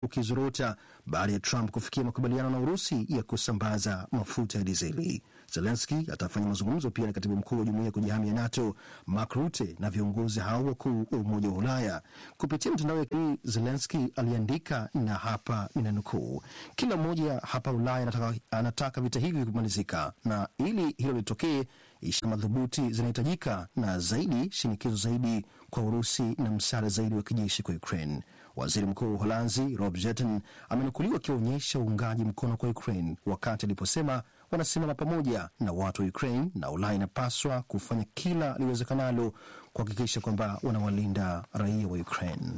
ukizorota baada ya Trump kufikia makubaliano na Urusi ya kusambaza mafuta ya dizeli. Zelensky atafanya mazungumzo pia na katibu mkuu wa jumuiya ya kujihamia NATO Mark Rutte na viongozi hao wakuu wa Umoja wa Ulaya. Kupitia mtandao wa kijamii, Zelensky aliandika, na hapa ninanukuu, kila mmoja hapa Ulaya anataka vita hivi kumalizika, na ili hilo litokee, ishara madhubuti zinahitajika, na zaidi shinikizo zaidi kwa Urusi na msaada zaidi wa kijeshi kwa Ukraine. Waziri Mkuu wa Uholanzi Rob Jetten amenukuliwa akionyesha uungaji mkono kwa Ukraine wakati aliposema wanasimama pamoja na watu wa Ukraine na Ulaya inapaswa kufanya kila liwezekanalo kuhakikisha kwamba wanawalinda raia wa Ukraine.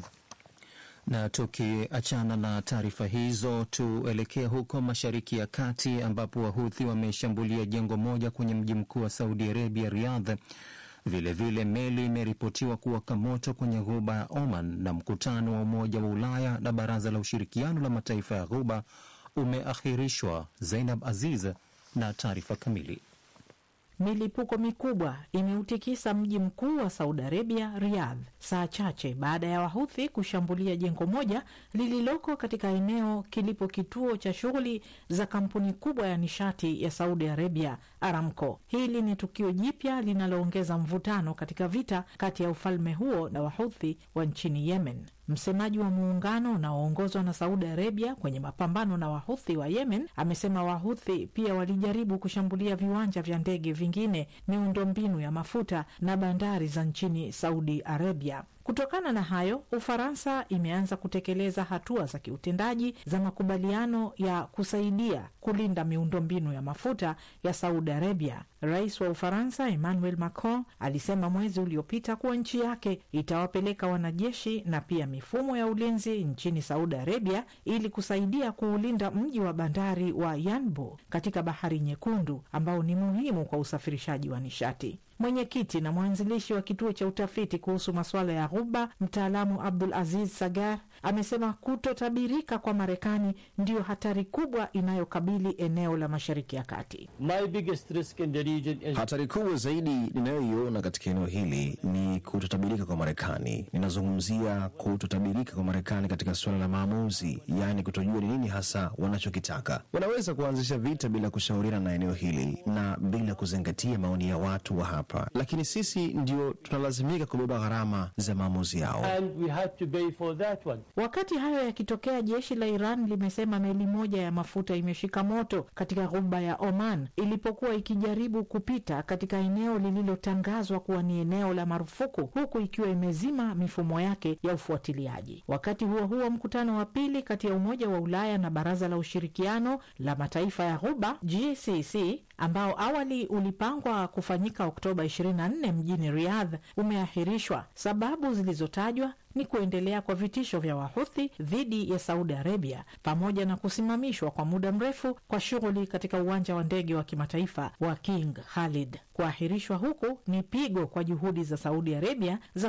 Na tukiachana na taarifa hizo, tuelekea huko Mashariki ya Kati ambapo Wahuthi wameshambulia jengo moja kwenye mji mkuu wa Saudi Arabia, Riyadh. Vilevile meli imeripotiwa kuwaka moto kwenye Ghuba ya Oman, na mkutano wa Umoja wa Ulaya na Baraza la Ushirikiano la Mataifa ya Ghuba umeahirishwa. Zainab Aziz na taarifa kamili. Milipuko mikubwa imeutikisa mji mkuu wa Saudi Arabia, Riyadh, saa chache baada ya Wahuthi kushambulia jengo moja lililoko katika eneo kilipo kituo cha shughuli za kampuni kubwa ya nishati ya Saudi Arabia, Aramco. Hili ni tukio jipya linaloongeza mvutano katika vita kati ya ufalme huo na Wahuthi wa nchini Yemen. Msemaji wa muungano unaoongozwa na Saudi Arabia kwenye mapambano na Wahuthi wa Yemen amesema Wahuthi pia walijaribu kushambulia viwanja vya ndege vingine, miundombinu ya mafuta na bandari za nchini Saudi Arabia. Kutokana na hayo, Ufaransa imeanza kutekeleza hatua za kiutendaji za makubaliano ya kusaidia kulinda miundombinu ya mafuta ya Saudi Arabia. Rais wa Ufaransa Emmanuel Macron alisema mwezi uliopita kuwa nchi yake itawapeleka wanajeshi na pia mifumo ya ulinzi nchini Saudi Arabia ili kusaidia kuulinda mji wa bandari wa Yanbu katika Bahari Nyekundu ambao ni muhimu kwa usafirishaji wa nishati. Mwenyekiti na mwanzilishi wa kituo cha utafiti kuhusu masuala ya Ghuba, mtaalamu Abdul Aziz Sagar, amesema kutotabirika kwa Marekani ndiyo hatari kubwa inayokabili eneo la Mashariki ya Kati. Hatari kubwa zaidi ninayoiona katika eneo hili ni kutotabirika kwa Marekani. Ninazungumzia kutotabirika kwa Marekani katika suala la maamuzi, yaani kutojua ni nini hasa wanachokitaka. Wanaweza kuanzisha vita bila kushauriana na eneo hili na bila kuzingatia maoni ya watu wa hapa, lakini sisi ndio tunalazimika kubeba gharama za maamuzi yao. Wakati hayo yakitokea, jeshi la Iran limesema meli moja ya mafuta imeshika moto katika Ghuba ya Oman ilipokuwa ikijaribu kupita katika eneo lililotangazwa kuwa ni eneo la marufuku, huku ikiwa imezima mifumo yake ya ufuatiliaji. Wakati huo huo, mkutano wa pili kati ya Umoja wa Ulaya na Baraza la Ushirikiano la Mataifa ya Ghuba GCC, ambao awali ulipangwa kufanyika Oktoba 24 mjini Riyadh, umeahirishwa. Sababu zilizotajwa ni kuendelea kwa vitisho vya Wahuthi dhidi ya Saudi Arabia pamoja na kusimamishwa kwa muda mrefu kwa shughuli katika uwanja wa ndege wa kimataifa wa King Khalid. Kuahirishwa huku ni pigo kwa juhudi za Saudi Arabia za